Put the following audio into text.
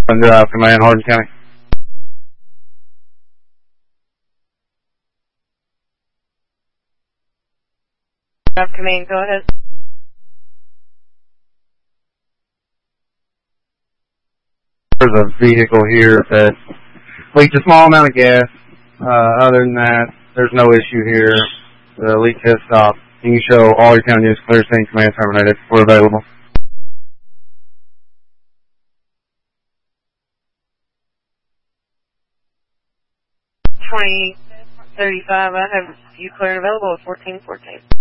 Command, Hardin County. Command, go ahead. There's a vehicle here that leaked a small amount of gas. Other than that, there's no issue here. The leak has stopped. Can you show all your county units clear, saying command terminated? We're available. 2035, I have you clear and available at 1414.